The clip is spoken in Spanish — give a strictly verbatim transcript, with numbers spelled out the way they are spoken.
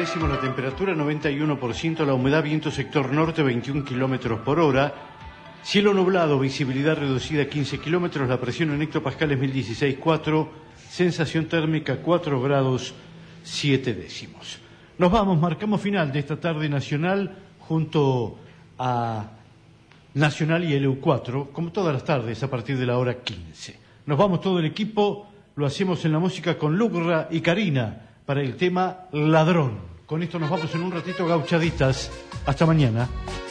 décimo la temperatura, noventa y uno por ciento, la humedad, viento sector norte, veintiún kilómetros por hora, cielo nublado, visibilidad reducida quince kilómetros, la presión en hectopascales mil dieciséis punto cuatro, sensación térmica cuatro grados siete décimos. Nos vamos, marcamos final de esta tarde nacional junto a Nacional y L U cuatro, como todas las tardes a partir de la hora quince. Nos vamos todo el equipo, lo hacemos en la música con Lugra y Karina para el tema Ladrón. Con esto nos vamos en un ratito, gauchaditas. Hasta mañana.